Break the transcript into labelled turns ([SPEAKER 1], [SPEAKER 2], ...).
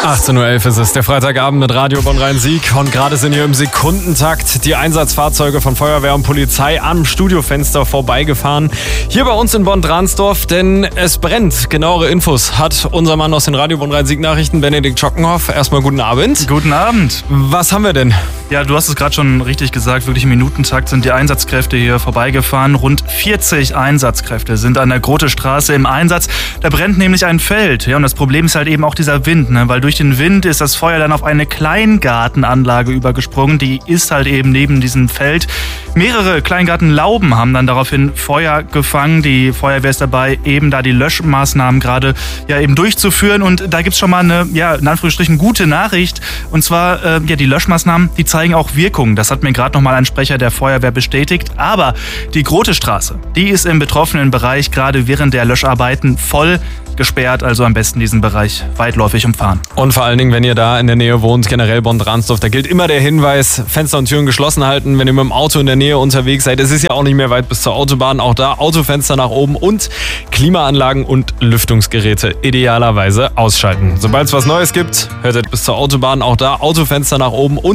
[SPEAKER 1] 18:11 Uhr ist es, der Freitagabend mit Radio Bonn-Rhein-Sieg. Und gerade sind hier im Sekundentakt die Einsatzfahrzeuge von Feuerwehr und Polizei am Studiofenster vorbeigefahren. Hier bei uns in Bonn-Dransdorf, denn es brennt. Genauere Infos hat unser Mann aus den Radio Bonn-Rhein-Sieg-Nachrichten, Benedikt Schockenhoff. Erstmal guten Abend.
[SPEAKER 2] Guten Abend.
[SPEAKER 1] Was haben wir denn?
[SPEAKER 2] Ja, du hast es gerade schon richtig gesagt. Wirklich im Minutentakt sind die Einsatzkräfte hier vorbeigefahren. Rund 40 Einsatzkräfte sind an der Grote-Straße im Einsatz. Da brennt nämlich ein Feld. Ja, und das Problem ist halt eben auch dieser Wind, ne? Weil durch den Wind ist das Feuer dann auf eine Kleingartenanlage übergesprungen. Die ist halt eben neben diesem Feld. Mehrere Kleingartenlauben haben dann daraufhin Feuer gefangen. Die Feuerwehr ist dabei, eben da die Löschmaßnahmen gerade eben durchzuführen. Und da gibt's schon mal eine, in Anführungsstrichen, gute Nachricht. Und zwar, die Löschmaßnahmen, die zeigen auch Wirkung. Das hat mir gerade nochmal ein Sprecher der Feuerwehr bestätigt. Aber die Grote Straße, die ist im betroffenen Bereich gerade während der Löscharbeiten voll gesperrt, also am besten diesen Bereich weitläufig umfahren.
[SPEAKER 1] Und vor allen Dingen, wenn ihr da in der Nähe wohnt, generell Bonn-Dransdorf, da gilt immer der Hinweis, Fenster und Türen geschlossen halten, wenn ihr mit dem Auto in der Nähe unterwegs seid. Es ist ja auch nicht mehr weit bis zur Autobahn, auch da Autofenster nach oben und Klimaanlagen und Lüftungsgeräte idealerweise ausschalten. Sobald es was Neues gibt, hört ihr bis zur Autobahn, auch da Autofenster nach oben und